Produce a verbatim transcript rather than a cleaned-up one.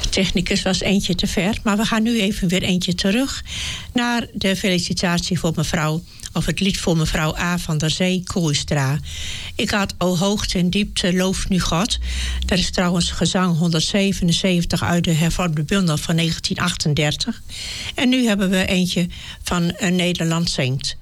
technicus was eentje te ver. Maar we gaan nu even weer eentje terug naar de felicitatie voor mevrouw, of het lied voor mevrouw A. van der Zee Koeistra. Ik had o hoogte en diepte loof nu God. Dat is trouwens gezang honderdzevenenzeventig uit de hervormde bundel van negentien achtendertig. En nu hebben we eentje van een Nederland zingt.